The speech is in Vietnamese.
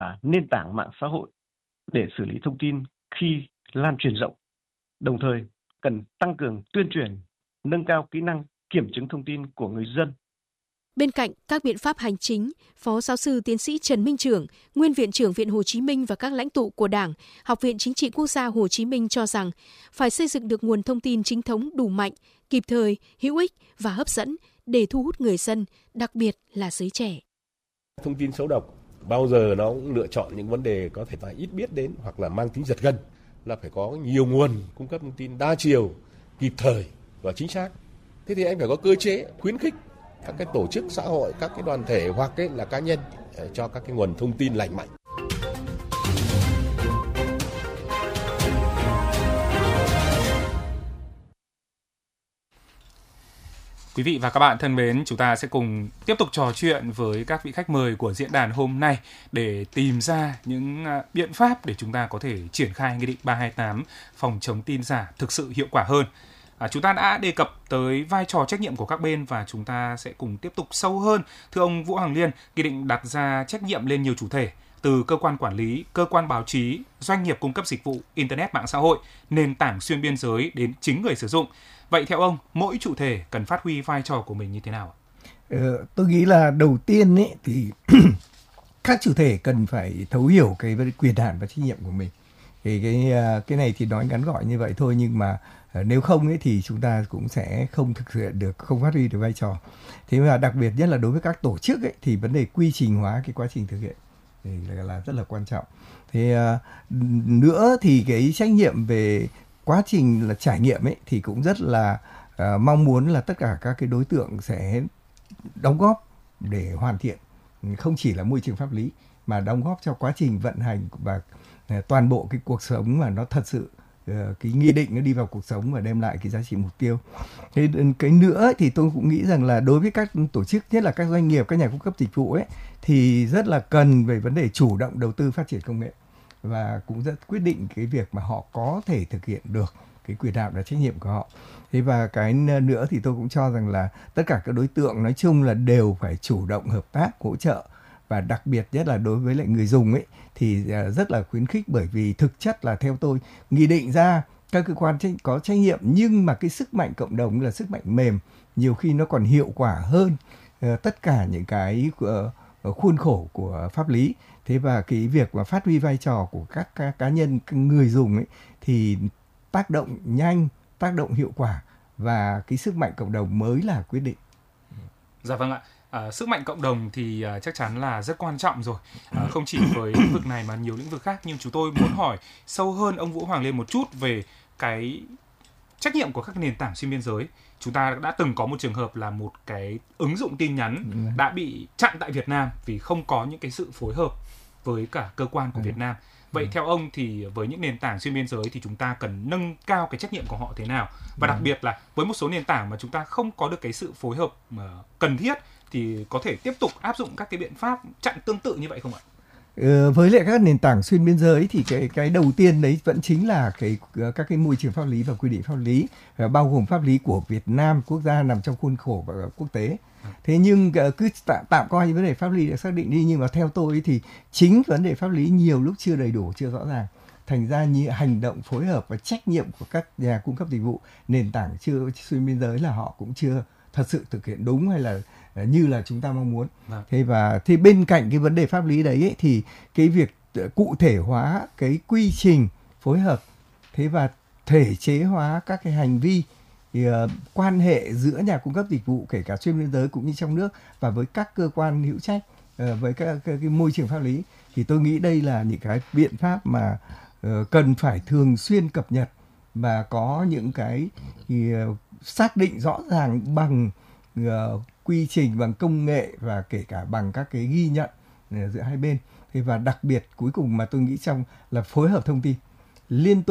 nền tảng mạng xã hội để xử lý thông tin khi lan truyền rộng. Đồng thời, cần tăng cường tuyên truyền, nâng cao kỹ năng kiểm chứng thông tin của người dân. Bên cạnh các biện pháp hành chính, Phó Giáo sư Tiến sĩ Trần Minh Trưởng, Nguyên Viện trưởng Viện Hồ Chí Minh và các lãnh tụ của Đảng, Học viện Chính trị Quốc gia Hồ Chí Minh cho rằng phải xây dựng được nguồn thông tin chính thống đủ mạnh, kịp thời, hữu ích và hấp dẫn để thu hút người dân, đặc biệt là giới trẻ. Thông tin xấu độc bao giờ nó cũng lựa chọn những vấn đề có thể ta ít biết đến hoặc là mang tính giật gân, là phải có nhiều nguồn cung cấp thông tin đa chiều, kịp thời và chính xác. Thế thì anh phải có cơ chế khuyến khích các cái tổ chức xã hội, các cái đoàn thể hoặc là cá nhân cho các cái nguồn thông tin lành mạnh. Quý vị và các bạn thân mến, chúng ta sẽ cùng tiếp tục trò chuyện với các vị khách mời của diễn đàn hôm nay để tìm ra những biện pháp để chúng ta có thể triển khai Nghị định 328 phòng chống tin giả thực sự hiệu quả hơn. Chúng ta đã đề cập tới vai trò trách nhiệm của các bên và chúng ta sẽ cùng tiếp tục sâu hơn. Thưa ông Vũ Hoàng Liên, Nghị định đặt ra trách nhiệm lên nhiều chủ thể, từ cơ quan quản lý, cơ quan báo chí, doanh nghiệp cung cấp dịch vụ, Internet mạng xã hội, nền tảng xuyên biên giới đến chính người sử dụng. Vậy theo ông, mỗi chủ thể cần phát huy vai trò của mình như thế nào? Tôi nghĩ là đầu tiên ấy, thì các chủ thể cần phải thấu hiểu cái quyền hạn và trách nhiệm của mình. Thì cái này thì nói ngắn gọn như vậy thôi, nhưng mà nếu không ấy thì chúng ta cũng sẽ không thực hiện được, không phát huy được vai trò. Thế mà đặc biệt nhất là đối với các tổ chức ấy, thì vấn đề quy trình hóa cái quá trình thực hiện thì là rất là quan trọng. Thế nữa thì cái trách nhiệm về quá trình là trải nghiệm ấy thì cũng rất là mong muốn là tất cả các cái đối tượng sẽ đóng góp để hoàn thiện không chỉ là môi trường pháp lý mà đóng góp cho quá trình vận hành và toàn bộ cái cuộc sống mà nó thật sự cái nghị định nó đi vào cuộc sống và đem lại cái giá trị mục tiêu. Thế cái nữa thì tôi cũng nghĩ rằng là đối với các tổ chức, nhất là các doanh nghiệp, các nhà cung cấp dịch vụ ấy, thì rất là cần về vấn đề chủ động đầu tư phát triển công nghệ và cũng rất quyết định cái việc mà họ có thể thực hiện được cái quyền hạn và trách nhiệm của họ. Thế và cái nữa thì tôi cũng cho rằng là tất cả các đối tượng nói chung là đều phải chủ động hợp tác, hỗ trợ, và đặc biệt nhất là đối với lại người dùng ấy thì rất là khuyến khích, bởi vì thực chất là theo tôi, nghị định ra các cơ quan có trách nhiệm nhưng mà cái sức mạnh cộng đồng là sức mạnh mềm, nhiều khi nó còn hiệu quả hơn tất cả những cái khuôn khổ của pháp lý. Thế và cái việc mà phát huy vai trò của các cá nhân, người dùng ấy thì tác động nhanh, tác động hiệu quả, và cái sức mạnh cộng đồng mới là quyết định. Dạ vâng ạ. Sức mạnh cộng đồng thì chắc chắn là rất quan trọng rồi, không chỉ với lĩnh vực này mà nhiều lĩnh vực khác. Nhưng chúng tôi muốn hỏi sâu hơn ông Vũ Hoàng Liên một chút về cái trách nhiệm của các nền tảng xuyên biên giới. Chúng ta đã từng có một trường hợp là một cái ứng dụng tin nhắn đã bị chặn tại Việt Nam vì không có những cái sự phối hợp với cả cơ quan của Việt Nam. Vậy theo ông thì với những nền tảng xuyên biên giới thì chúng ta cần nâng cao cái trách nhiệm của họ thế nào? Và đặc biệt là với một số nền tảng mà chúng ta không có được cái sự phối hợp cần thiết thì có thể tiếp tục áp dụng các cái biện pháp chặn tương tự như vậy không ạ? Với lại các nền tảng xuyên biên giới thì cái đầu tiên đấy vẫn chính là các cái môi trường pháp lý và quy định pháp lý, bao gồm pháp lý của Việt Nam, quốc gia nằm trong khuôn khổ và quốc tế. Thế nhưng cứ tạm coi những vấn đề pháp lý được xác định đi, nhưng mà theo tôi thì chính vấn đề pháp lý nhiều lúc chưa đầy đủ, chưa rõ ràng. Thành ra như hành động phối hợp và trách nhiệm của các nhà cung cấp dịch vụ nền tảng xuyên biên giới là họ cũng chưa thật sự thực hiện đúng hay là như là chúng ta mong muốn. Thế bên cạnh cái vấn đề pháp lý đấy ấy, thì cái việc cụ thể hóa cái quy trình phối hợp, thế và thể chế hóa các cái hành vi quan hệ giữa nhà cung cấp dịch vụ kể cả xuyên biên giới cũng như trong nước và với các cơ quan hữu trách, với các cái môi trường pháp lý, thì tôi nghĩ đây là những cái biện pháp mà cần phải thường xuyên cập nhật và có những cái xác định rõ ràng bằng quy trình, bằng công nghệ và kể cả bằng các cái ghi nhận giữa hai bên. Và đặc biệt cuối cùng mà tôi nghĩ trong là phối hợp thông tin liên tục.